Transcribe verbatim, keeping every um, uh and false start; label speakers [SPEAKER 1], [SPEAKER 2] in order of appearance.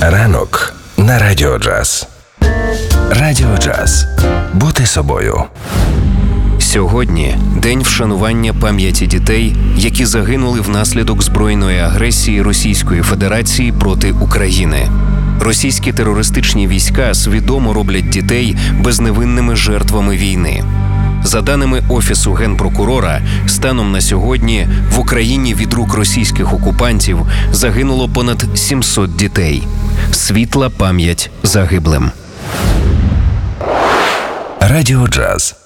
[SPEAKER 1] Ранок на Радіо Джаз. Радіо Джаз. Бути собою.
[SPEAKER 2] Сьогодні день вшанування пам'яті дітей, які загинули внаслідок збройної агресії Російської Федерації проти України. Російські терористичні війська свідомо роблять дітей безневинними жертвами війни. За даними Офісу Генпрокурора, станом на сьогодні в Україні від рук російських окупантів загинуло понад сімсот дітей. Світла пам'ять загиблим.
[SPEAKER 1] Радіо Джаз.